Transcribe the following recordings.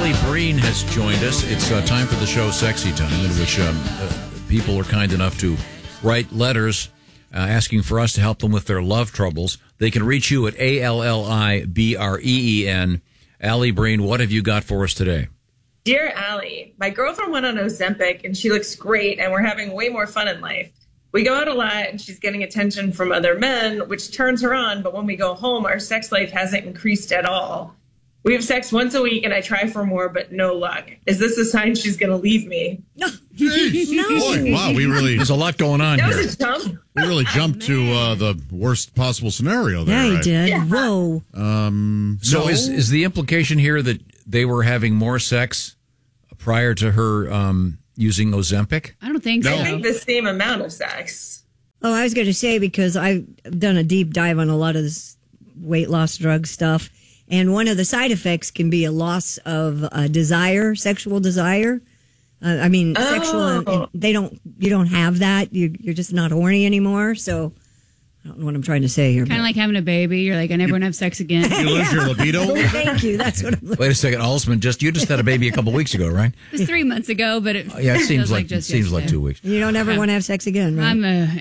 Allie Breen has joined us. It's time for the show Sexy Time, in which people are kind enough to write letters asking for us to help them with their love troubles. They can reach you at ALLIBREEN. Allie Breen, what have you got for us today? Dear Allie, my girlfriend went on Ozempic and she looks great and we're having way more fun in life. We go out a lot and she's getting attention from other men, which turns her on. But when we go home, our sex life hasn't increased at all. We have sex once a week and I try for more, but no luck. Is this a sign she's going to leave me? No. Boy, wow, There's a lot going on That here. was a jump. we really jumped to the worst possible scenario there. Yeah, he right? did. Yeah. Whoa. So is the implication here that they were having more sex prior to her using Ozempic? I don't think so. I think the same amount of sex. Oh, I was going to say, because I've done a deep dive on a lot of this weight loss drug stuff, and one of the side effects can be a loss of desire, sexual desire. Sexual. You don't have that. You're just not horny anymore. So I don't know what I'm trying to say here. Kind of like having a baby. You're like, I never want to have sex again. You lose your libido? Thank you. That's what I'm looking. Wait a second, Alsman, you just had a baby a couple weeks ago, right? It was 3 months ago, but it It seems feels like just 2 weeks. You don't ever want to have sex again, right?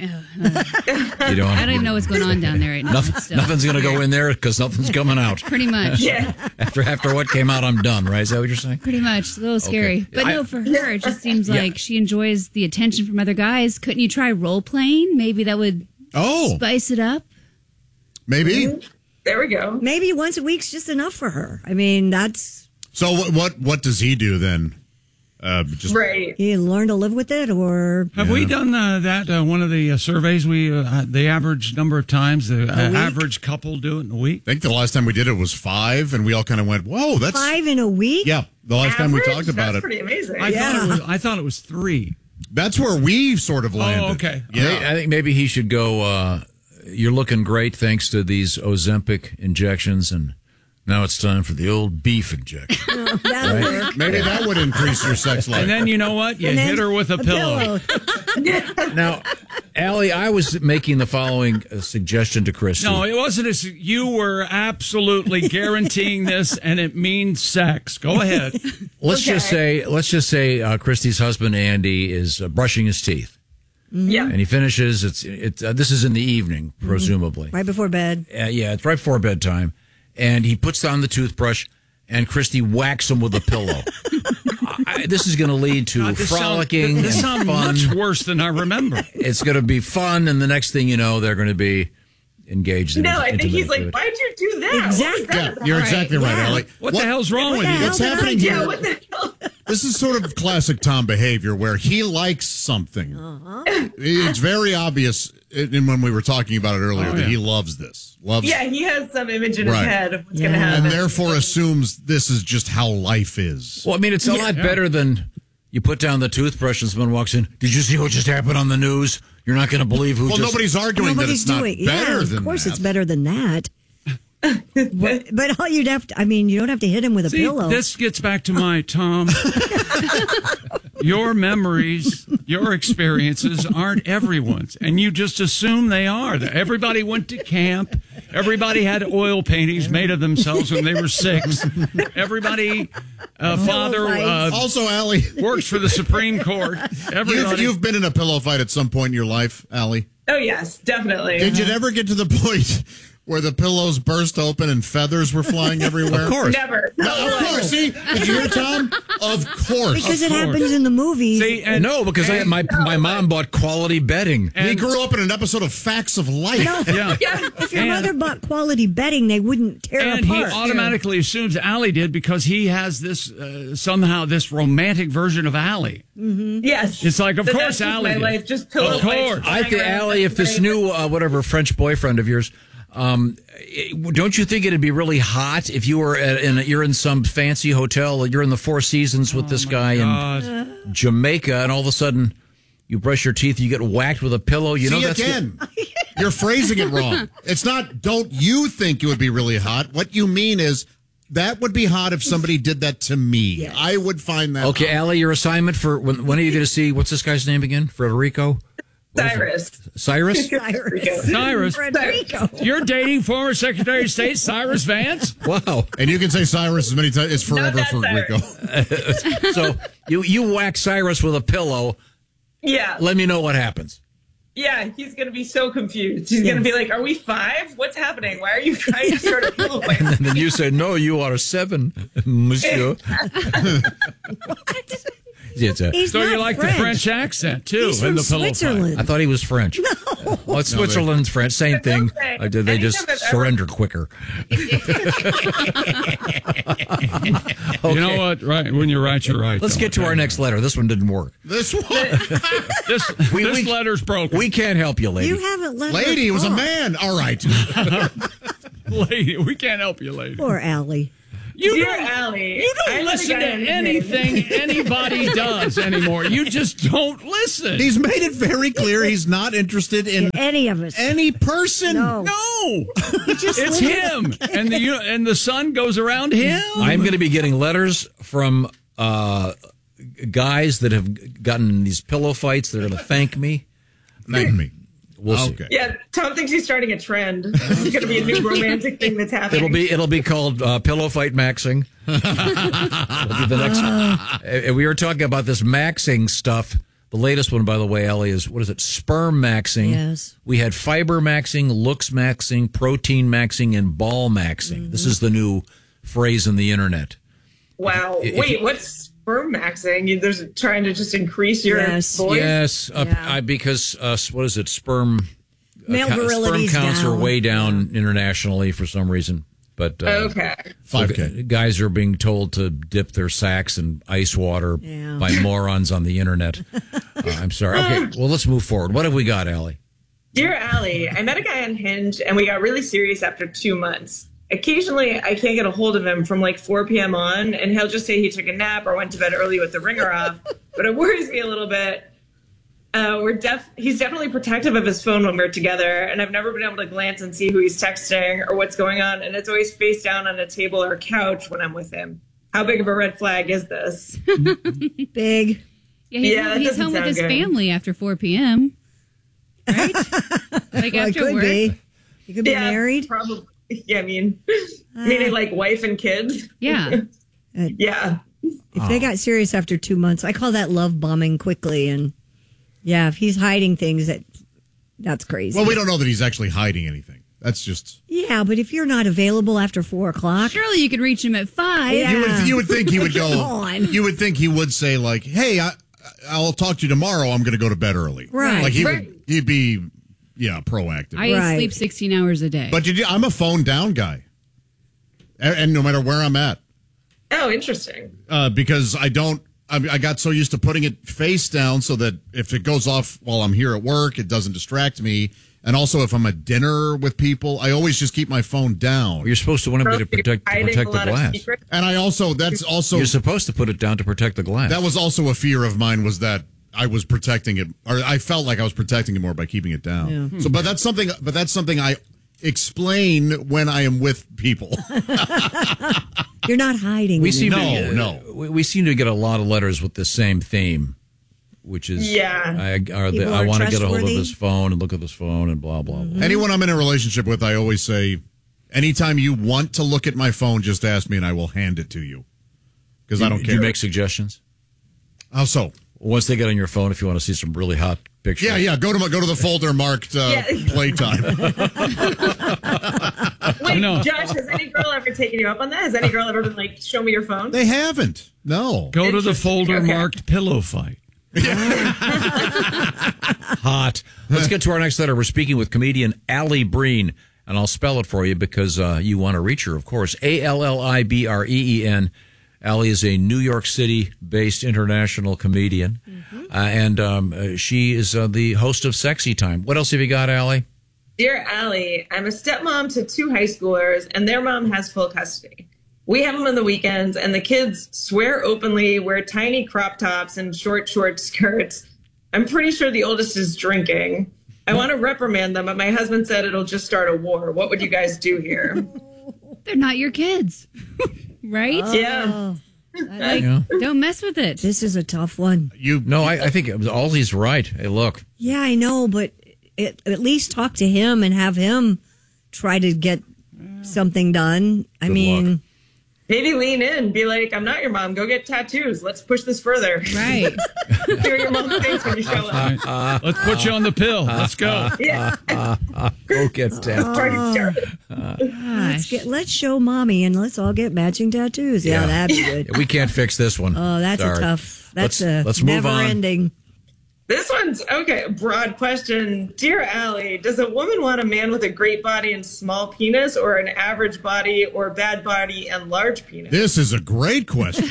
I don't even know what's going on down there right now. Nothing's going to go in there because nothing's coming out. Pretty much. Yeah. After what came out, I'm done, right? Is that what you're saying? Pretty much. It's a little scary. Okay. But no, for her, it just seems like she enjoys the attention from other guys. Couldn't you try role playing? Maybe that would spice it up. Maybe. There we go. Maybe once a week's just enough for her. I mean, that's... So what does he do then? Right. You learn to live with it, or... Have we done one of the surveys? The average number of times the average couple do it in a week? I think the last time we did it was 5, and we all kind of went, whoa, that's... 5 in a week? Yeah, the last time we Average? talked about That's it. pretty amazing. I thought it was 3. That's where we sort of landed. Oh, okay. Yeah. I think maybe he should go, you're looking great thanks to these Ozempic injections, and now it's time for the old beef injection. That'll work. Maybe that would increase your sex life. And then you know what? You hit her with a pillow. Now, Allie, I was making the following suggestion to Christy. No, it wasn't. You were absolutely guaranteeing this, and it means sex. Go ahead. Let's just say Christy's husband Andy is brushing his teeth. Yeah. And he finishes. This is in the evening, presumably. Right before bed. Yeah, it's right before bedtime. And he puts down the toothbrush, and Christy whacks him with a pillow. This is going to lead to frolicking and This sounds fun. much worse than I remember. It's going to be fun, and the next thing you know, they're going to be engaged in I think intimate he's like, activity. why'd you do that? Exactly. What was that about? You're exactly right, Yeah. Allie. What the hell's wrong with the you? hell What's did I happening do? here? Yeah, what the hell? This is sort of classic Tom behavior where he likes something. It's very obvious when we were talking about it earlier that he loves this. Yeah, he has some image in his Right. head of what's going to happen. And therefore assumes this is just how life is. Well, I mean, it's a lot better than you put down the toothbrush and someone walks in. Did you see what just happened on the news? You're not going to believe who just... Nobody's arguing that Nobody's it's not doing better yeah, than of course that. it's better than that. but all you'd have to, you don't have to hit him with a See, pillow. this gets back to my Tom. Your memories, your experiences aren't everyone's, and you just assume they are. Everybody went to camp. Everybody had oil paintings made of themselves when they were 6. Everybody, father Also, Allie, works for the Supreme Court. Everybody. you've been in a pillow fight at some point in your life, Allie. Oh, yes, definitely. Did you ever get to the point where the pillows burst open and feathers were flying everywhere? Of course. Never. No, of course. See, did you hear Tom? Of course. because of it course. happens in the movies. See, and, No, because my mom bought quality bedding. He grew up in an episode of Facts of Life. yeah. If your mother bought quality bedding, they wouldn't tear And he apart. automatically assumes Allie did because he has this somehow this romantic version of Allie. Yes. It's like, of But course, that's just Allie my did. life. Just pillow Of fights course. I think, flying around Allie, if this like new, whatever, French boyfriend of yours, don't you think it'd be really hot if you were you're in some fancy hotel, you're in the Four Seasons with this guy in Jamaica, and all of a sudden you brush your teeth, you get whacked with a pillow. You know that's again. You're phrasing it wrong. It's not, don't you think it would be really hot? What you mean is, that would be hot if somebody did that to me. Yes. I would find that Okay, hot. Allie, your assignment for when are you going to see, what's this guy's name again? Federico? Cyrus. Cyrus? Cyrus. Frederico. You're dating former Secretary of State Cyrus Vance? Wow. And you can say Cyrus as many times. It's forever that for Rico. So you whack Cyrus with a pillow. Yeah. Let me know what happens. Yeah, he's going to be so confused. He's going to be like, are we 5? What's happening? Why are you trying to start a pillow fight? And then you say, no, you are 7, monsieur. He's So you not like French. the French accent, too, He's in from the pillow Switzerland. I thought he was French. No. Well, it's Switzerland's French. Same thing. say. They just Anytime I've surrender quicker. fight. You know what? Right. When you're right, you're right. Let's get to our next letter. This one didn't work. This one. This letter's broken. We can't help you, lady. You haven't let Lady, it her was a talk. man. All right. Lady, we can't help you, lady. Poor Allie. You Dear don't, Allie, you I don't love listen the to guy on his anything anybody does anymore. You just don't listen. He's made it very clear he's not interested in Any of us. any person. No. No, it's him, and the sun goes around him. I'm going to be getting letters from guys that have gotten these pillow fights. They're going to thank me. Thank me. We'll see. Okay. Yeah, Tom thinks he's starting a trend. It's going to be a new romantic thing that's happening. It'll be called pillow fight maxing. It'll be the next. We were talking about this maxing stuff. The latest one, by the way, Ellie, is what is it? Sperm maxing. Yes. We had fiber maxing, looks maxing, protein maxing, and ball maxing. Mm-hmm. This is the new phrase in the internet. Wow. Wait, what's sperm maxing? There's trying to just increase your Yes. voice? Yes, Yeah. because what is it? Sperm Male sperm virility's counts are down. way down internationally for some reason. But Okay. 5K. guys are being told to dip their sacks in ice water Yeah. by morons on the internet. I'm sorry. Okay, well, let's move forward. What have we got, Allie? Dear Allie, I met a guy on Hinge and we got really serious after 2 months. Occasionally, I can't get a hold of him from like 4 p.m. on, and he'll just say he took a nap or went to bed early with the ringer off. But it worries me a little bit. He's definitely protective of his phone when we're together, and I've never been able to glance and see who he's texting or what's going on, and it's always face down on a table or couch when I'm with him. How big of a red flag is this? Big. Yeah, that he's doesn't home with sound his good. family after 4 p.m. Right? Like Well, it after could work. be. You could be married. Probably. Yeah, meaning like wife and kids. Yeah. Yeah. If they got serious after 2 months, I call that love bombing quickly. And yeah, if he's hiding things, that's crazy. Well, we don't know that he's actually hiding anything. That's just. Yeah, but if you're not available after 4 o'clock, Surely you could reach him at 5. Yeah. You would think he would go. Come on. You would think he would say like, "Hey, I'll talk to you tomorrow. I'm going to go to bed early." Right. Like Right. he'd be, proactive. I Right. sleep 16 hours a day. But I'm a phone down guy, and no matter where I'm at, Oh, interesting. because I got so used to putting it face down so that if it goes off while I'm here at work, it doesn't distract me. And also, if I'm at dinner with people, I always just keep my phone down. You're supposed to want to protect Hiding a the lot of glass. secrets. And that's also You're supposed to put it down to protect the glass. that was also a fear of mine, was that I was protecting it, or I felt like I was protecting it more by keeping it down. Yeah. So, but that's something I explain when I am with people. you're not hiding. we seem anything. to, we seem to get a lot of letters with the same theme, which is Yeah. People I are want to get a hold of trustworthy. this phone and look at this phone and blah blah blah. Anyone I'm in a relationship with, I always say, anytime you want to look at my phone, just ask me and I will hand it to you. Because I don't Do care. you make suggestions? How so? Once they get on your phone, if you want to see some really hot pictures. Yeah. Go to the folder marked playtime. Wait, No. Josh, has any girl ever taken you up on that? Has any girl ever been like, show me your phone? They haven't. No. Go to the folder Okay. marked pillow fight. Hot. Let's get to our next letter. We're speaking with comedian Allie Breen, and I'll spell it for you because you want to reach her, of course. ALLIBREEN. Allie is a New York City-based international comedian, and she is the host of Sexy Time. What else have you got, Allie? Dear Allie, I'm a stepmom to 2 high schoolers, and their mom has full custody. We have them on the weekends, and the kids swear openly, wear tiny crop tops and short skirts. I'm pretty sure the oldest is drinking. I want to reprimand them, but my husband said it'll just start a war. What would you guys do here? They're not your kids. Right? Yeah. Don't mess with it. This is a tough one. I think Alzie's right. Hey, look. Yeah, I know, but at least talk to him and have him try to get something done. I mean, luck. Maybe lean in, be like, I'm not your mom. Go get tattoos. Let's push this further. Right. Hear your mom's face when you show up. Let's put you on the pill. Let's go. Yeah. Go get that. Party started. let's show mommy and let's all get matching tattoos. Yeah, that'd be good. We can't fix this one. Oh, that's Sorry. let's move never on. ending. This one's okay. Broad question. Dear Allie, does a woman want a man with a great body and small penis, or an average body or bad body and large penis? This is a great question.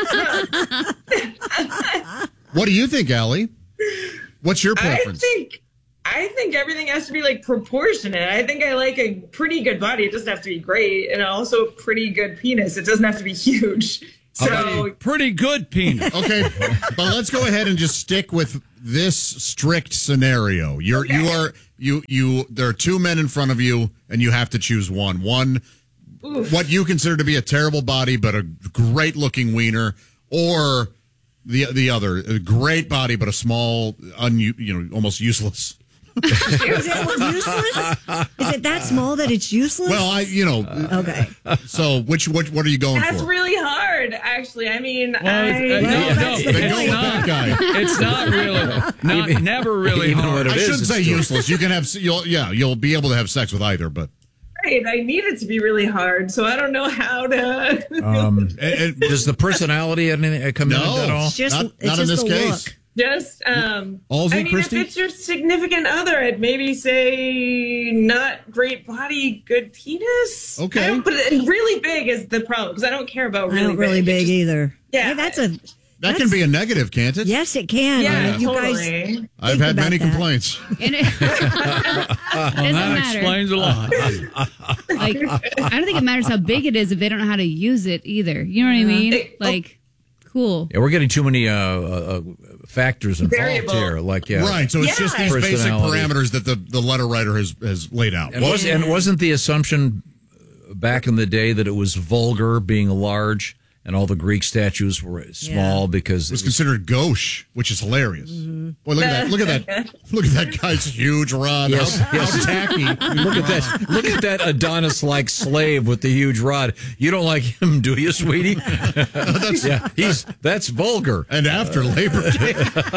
What do you think, Allie? What's your preference? I think everything has to be like proportionate. I think I like a pretty good body. It doesn't have to be great, and also a pretty good penis. It doesn't have to be huge. So Pretty good penis. Okay, but let's go ahead and just stick with this strict scenario. There are two men in front of you, and you have to choose one. One, what you consider to be a terrible body but a great looking wiener, or the other, a great body but a small, almost useless. Is it useless? Is it that small that it's useless? Well, okay. So what are you going that's for? really hard, actually. I mean, That guy. It's not really. Never really Even hard. when it I is, shouldn't it's say still- useless. You can have you'll be able to have sex with either, but right. I need it to be really hard, so I don't know how to. Does the personality come into it at all? It's just, not it's in just this the case. look. Just, Halsey, Christy? if it's your significant other, I'd maybe say not great body, good penis. Okay. But really big is the problem, because I don't care about really Not really big Just- either. Yeah. Hey, That can be a negative, can't it? Yes, it can. Yeah, You guys, totally. I've think had about many that. complaints. And it doesn't That matter. explains a lot. Like, I don't think it matters how big it is if they don't know how to use it either. You know what I mean? Like, cool. Yeah, we're getting too many factors involved Variable. here. Like, Right, so it's just these basic Personality. parameters that the letter writer has laid out. And wasn't the assumption back in the day that it was vulgar being large and all the Greek statues were small because It was considered gauche, which is hilarious. Boy, look at that! Look at that! Look at that guy's huge rod. Yes, how yes. tacky! Look at that! Look at that Adonis-like slave with the huge rod. You don't like him, do you, sweetie? That's vulgar. And after Labor Day,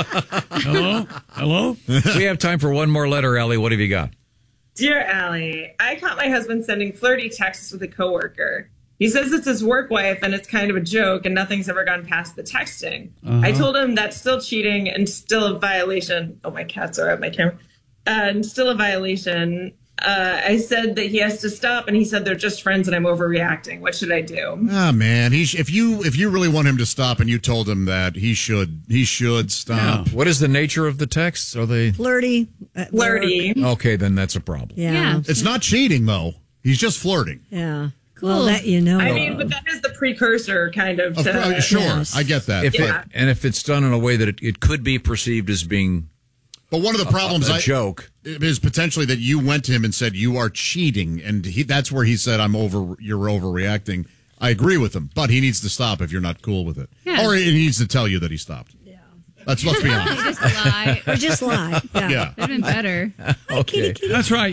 Hello? We have time for one more letter, Ellie. What have you got? Dear Allie, I caught my husband sending flirty texts with a coworker. He says it's his work wife and it's kind of a joke and nothing's ever gone past the texting. I told him that's still cheating and still a violation. Oh, my cats are at my camera. And still a violation. I said that he has to stop and he said they're just friends and I'm overreacting. What should I do? man, if you really want him to stop, and you told him that, he should stop. What is the nature of the texts? Are they flirty. Flirty. okay? Then that's a problem. Yeah. It's not cheating though. He's just flirting. Yeah. Cool. Well, that you know. I mean, but that is the precursor, kind of. To, Sure, Yes. I get that. If it's done in a way that it could be perceived as being But one of the problems a joke is potentially that you went to him and said you are cheating, and that's where he said you're overreacting. I agree with him, but he needs to stop if you're not cool with it, or he needs to tell you that he stopped. Yeah, let's be honest. Just lie. Or just lie. Yeah. Yeah. That'd been better. okay. That's right.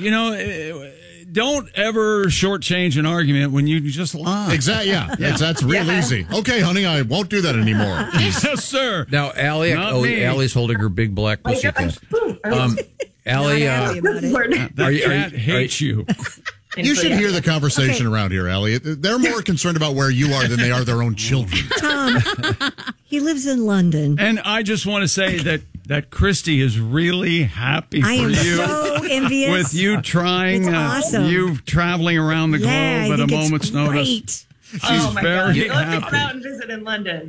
Don't ever shortchange an argument when you just lie. Exactly. Yeah. That's real easy. Okay, honey, I won't do that anymore. Yes, sir. Now, Allie, Not me. Allie's holding her big black pussycat. Allie, Not happy about it. The cat hates you. You should hear the conversation around here, Allie. They're more concerned about where you are than they are their own children. Tom, he lives in London. And I just want to say that Christy is really happy for I am you. so envious. With you trying, It's awesome. you traveling around the Yeah, globe I at a think it's moment's notice. great. She's Oh my very God. You'll have to happy. come out and visit in London.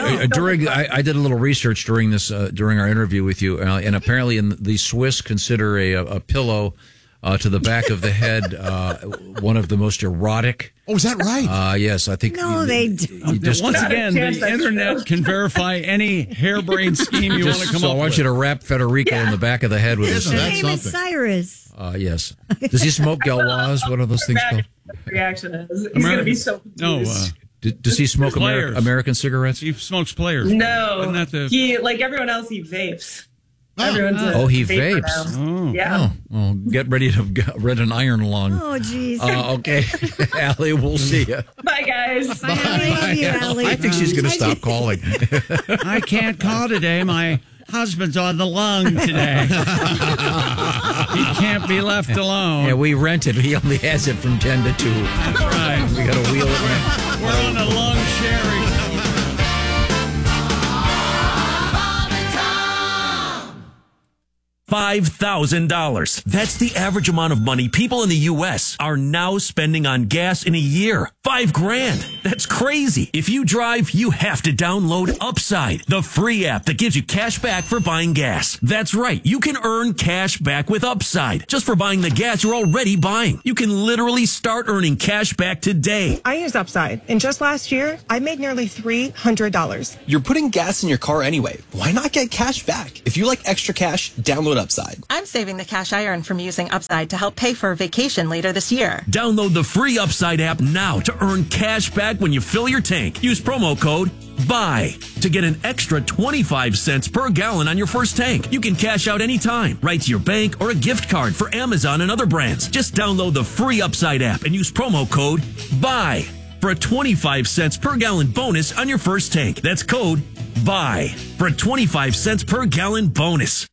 I did a little research during our interview with you, Allie, and apparently the Swiss consider a pillow to the back of the head one of the most erotic. Oh, is that right? Yes, I think. No, they don't. Once again, chance the that's internet true. can verify any harebrained scheme you want to come so up I want with. you to wrap Federico in the back of the head with his. Isn't His that name is something? Cyrus. Yes. Does he smoke Gauloise? What are those things called? Reaction is he's going to be so confused. Does he smoke American cigarettes? He smokes Players. No. Isn't that the... He, like everyone else, he vapes. He vapes. Oh. Yeah. Well, get ready to rent an iron lung. Oh, jeez. Okay, Allie, we'll see you. Bye, guys. Bye. Love you, Allie. I think she's going to stop calling. I can't call today. My husband's on the lung today. He can't be left alone. Yeah, we rent it. He only has it from 10 to 2. That's right. We got to wheel it in. We're on a lung sharing. $5,000. That's the average amount of money people in the U.S. are now spending on gas in a year. $5,000. That's crazy. If you drive, you have to download Upside, the free app that gives you cash back for buying gas. That's right. You can earn cash back with Upside just for buying the gas you're already buying. You can literally start earning cash back today. I use Upside, and just last year, I made nearly $300. You're putting gas in your car anyway. Why not get cash back? If you like extra cash, download Upside. I'm saving the cash I earn from using Upside to help pay for a vacation later this year. Download the free Upside app now to earn cash back when you fill your tank. Use promo code BUY to get an extra 25 cents per gallon on your first tank. You can cash out anytime, right to your bank or a gift card for Amazon and other brands. Just download the free Upside app and use promo code BUY for a 25 cents per gallon bonus on your first tank. That's code BUY for a 25 cents per gallon bonus.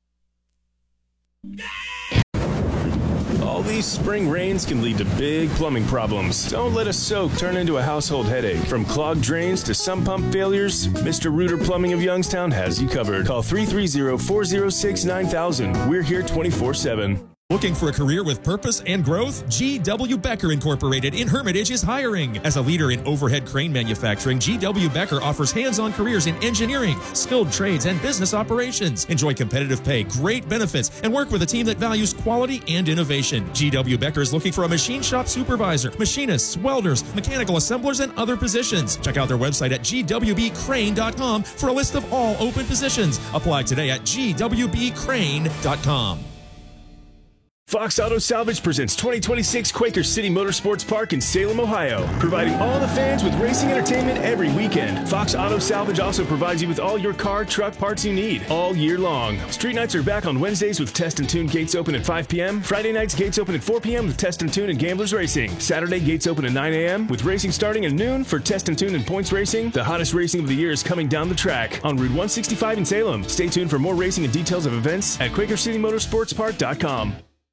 All these spring rains can lead to big plumbing problems. Don't let a soak turn into a household headache. From clogged drains to sump pump failures, Mr. Rooter Plumbing of Youngstown has you covered. Call 330-406-9000. We're here 24/7. Looking for a career with purpose and growth? G.W. Becker Incorporated in Hermitage is hiring. As a leader in overhead crane manufacturing, G.W. Becker offers hands-on careers in engineering, skilled trades, and business operations. Enjoy competitive pay, great benefits, and work with a team that values quality and innovation. G.W. Becker is looking for a machine shop supervisor, machinists, welders, mechanical assemblers, and other positions. Check out their website at gwbcrane.com for a list of all open positions. Apply today at gwbcrane.com. Fox Auto Salvage presents 2026 Quaker City Motorsports Park in Salem, Ohio, providing all the fans with racing entertainment every weekend. Fox Auto Salvage also provides you with all your car, truck parts you need all year long. Street nights are back on Wednesdays with Test and Tune gates open at 5 p.m. Friday nights gates open at 4 p.m. with Test and Tune and Gamblers Racing. Saturday gates open at 9 a.m. with racing starting at noon for Test and Tune and Points Racing. The hottest racing of the year is coming down the track on Route 165 in Salem. Stay tuned for more racing and details of events at QuakerCityMotorsportsPark.com.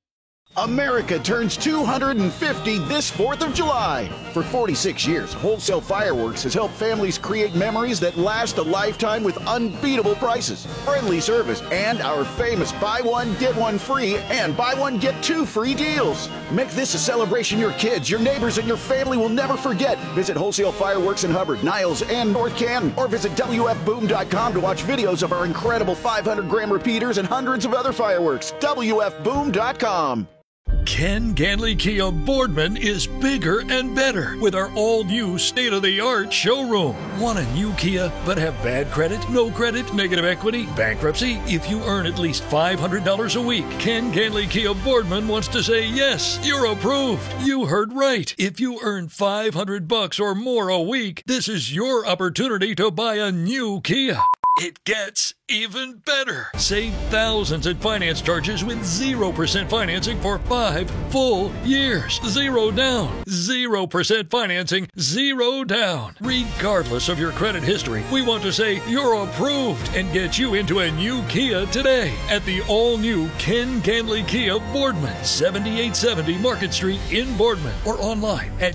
America turns 250 this 4th of July. For 46 years, Wholesale Fireworks has helped families create memories that last a lifetime with unbeatable prices, friendly service, and our famous buy one, get one free and buy one, get two free deals. Make this a celebration your kids, your neighbors, and your family will never forget. Visit Wholesale Fireworks in Hubbard, Niles, and North Canton, or visit WFBoom.com to watch videos of our incredible 500-gram repeaters and hundreds of other fireworks. WFBoom.com. Ken Ganley Kia Boardman is bigger and better with our all-new state-of-the-art showroom. Want a new Kia but have bad credit, no credit, negative equity, bankruptcy? If you earn at least $500 a week, Ken Ganley Kia Boardman wants to say yes, you're approved. You heard right. If you earn $500 or more a week, this is your opportunity to buy a new Kia. It gets even better. Save thousands in finance charges with 0% financing for 5 full years. Zero down. 0% financing. Zero down. Regardless of your credit history, we want to say you're approved and get you into a new Kia today at the all-new Ken Ganley Kia Boardman, 7870 Market Street in Boardman, or online at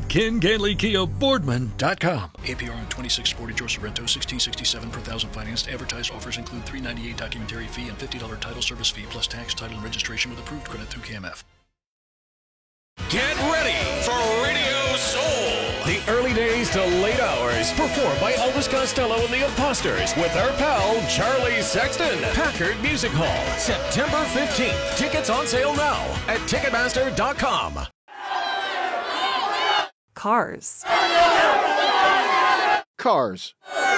KenGanleyKiaBoardman.com. APR on 2640 George Sorrento, 1667 per thousand financed. Advertised offers include $398 documentary fee and $50 title service fee plus tax, title, and registration with approved credit through KMF. Get ready for Radio Soul. The early days to late hours, performed by Elvis Costello and the Imposters with our pal Charlie Sexton. Packard Music Hall, September 15th. Tickets on sale now at Ticketmaster.com. Cars. Cars.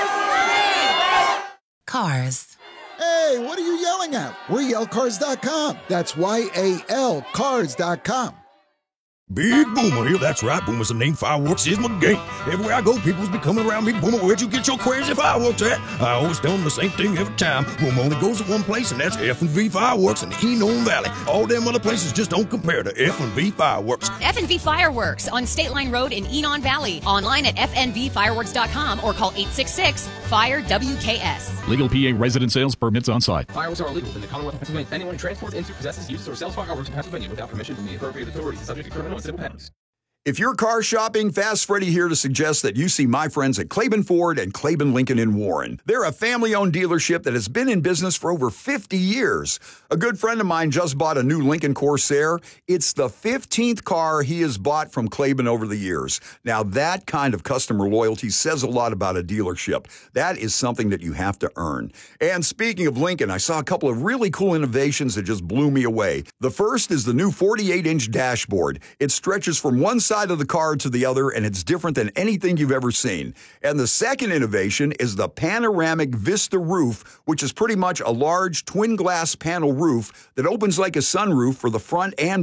Cars. Hey, what are you yelling at? We're YaleCars.com. That's YAL Cars.com. Big Boomer here, that's right, Boomer's the name, fireworks is my game. Everywhere I go, people's be coming around me, Boomer, where'd you get your crazy fireworks at? I always tell them the same thing every time. Boomer only goes to one place, and that's F&V Fireworks in the Enon Valley. All them other places just don't compare to F&V Fireworks. F&V Fireworks on State Line Road in Enon Valley. Online at fnvfireworks.com or call 866-FIRE-WKS. Legal PA resident sales permits on site. Fireworks are illegal in the Commonwealth of Pennsylvania. Anyone who transports, into, possesses, uses, or sells fireworks in Pennsylvania without permission from the appropriate authorities is subject to criminal and civil penalties. If you're car shopping, Fast Freddy here to suggest that you see my friends at Claiborne Ford and Claiborne Lincoln in Warren. They're a family-owned dealership that has been in business for over 50 years. A good friend of mine just bought a new Lincoln Corsair. It's the 15th car he has bought from Claiborne over the years. Now, that kind of customer loyalty says a lot about a dealership. That is something that you have to earn. And speaking of Lincoln, I saw a couple of really cool innovations that just blew me away. The first is the new 48-inch dashboard. It stretches from one side of the car to the other, and it's different than anything you've ever seen. And the second innovation is the panoramic Vista roof, which is pretty much a large twin glass panel roof that opens like a sunroof for the front and